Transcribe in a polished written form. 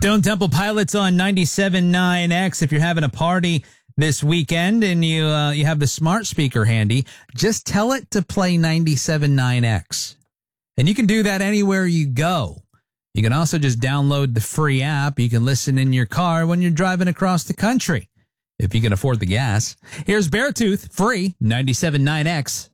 Stone Temple Pilots on 97.9X. If you're having a party this weekend and you have the smart speaker handy, just tell it to play 97.9X. And you can do that anywhere you go. You can also just download the free app. You can listen in your car when you're driving across the country, if you can afford the gas. Here's Beartooth, free, 97.9X.